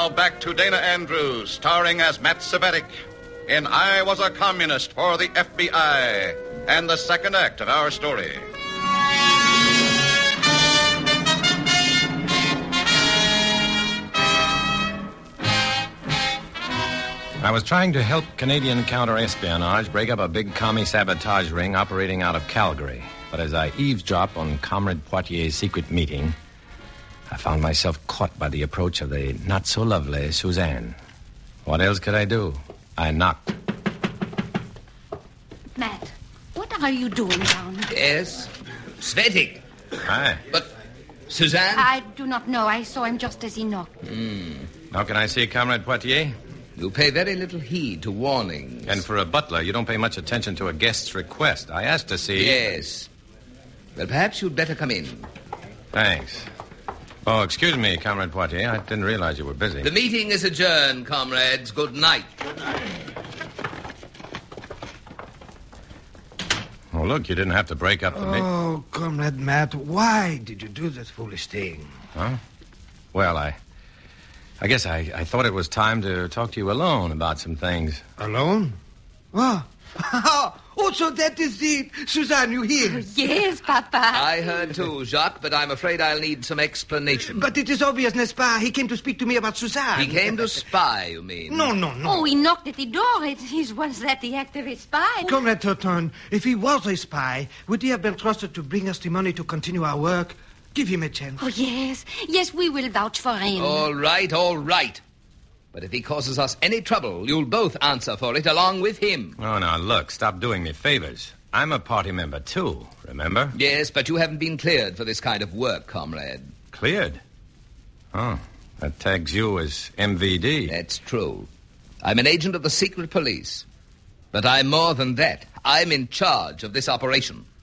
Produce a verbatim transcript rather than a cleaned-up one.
now back to Dana Andrews, starring as Matt Sabetic in I Was a Communist for the F B I, and the second act of our story. I was trying to help Canadian counter-espionage break up a big commie sabotage ring operating out of Calgary. But as I eavesdropped on Comrade Poitier's secret meeting, I found myself caught by the approach of the not-so-lovely Suzanne. What else could I do? I knocked. Matt, what are you doing down here? Yes, Svetig. Hi. But, Suzanne? I do not know. I saw him just as he knocked. Mm. How can I see Comrade Poitier? You pay very little heed to warnings. And for a butler, you don't pay much attention to a guest's request. I asked to see... Yes. Well, perhaps you'd better come in. Thanks. Oh, excuse me, Comrade Poitier. I didn't realize you were busy. The meeting is adjourned, comrades. Good night. Good night. Oh, look, you didn't have to break up the meeting. Oh, Comrade Matt, why did you do that foolish thing? Huh? Well, I... I guess I, I thought it was time to talk to you alone about some things. Alone? Oh. Oh, so that is it. Suzanne, you hear? Yes, Papa. I heard too, Jacques, but I'm afraid I'll need some explanation. But it is obvious, n'est-ce pas? He came to speak to me about Suzanne. He came to spy, you mean? No, no, no. Oh, he knocked at the door. It, it was that the act of a spy. Comrade Toton, if he was a spy, would he have been trusted to bring us the money to continue our work? Give him a chance. Oh, yes. Yes, we will vouch for him. All right, all right. But if he causes us any trouble, you'll both answer for it along with him. Oh, now, look, stop doing me favors. I'm a party member, too, remember? Yes, but you haven't been cleared for this kind of work, comrade. Cleared? Oh, that tags you as M V D. That's true. I'm an agent of the secret police. But I'm more than that. I'm in charge of this operation.